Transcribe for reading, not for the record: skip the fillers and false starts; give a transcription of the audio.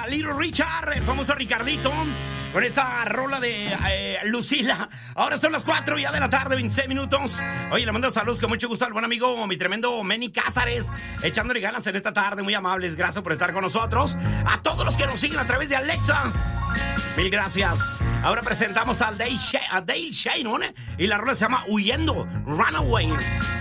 Little Richard, el famoso Ricardito, con esta rola de Lucila. Ahora son las 4 ya de la tarde, 26 minutos. Oye, le mando saludos con mucho gusto al buen amigo, mi tremendo Meni Cázares, echándole ganas en esta tarde, muy amables. Gracias por estar con nosotros. A todos los que nos siguen a través de Alexa, mil gracias. Ahora presentamos a Dale Shannon y la rola se llama Huyendo, Runaway.